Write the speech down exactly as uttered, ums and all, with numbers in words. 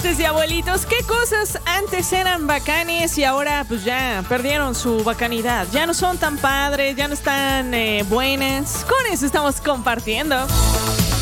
frases de abuelitos. ¿Qué cosas antes eran bacanes y ahora pues ya perdieron su bacanidad? Ya no son tan padres, ya no están eh, buenas. Con eso estamos compartiendo.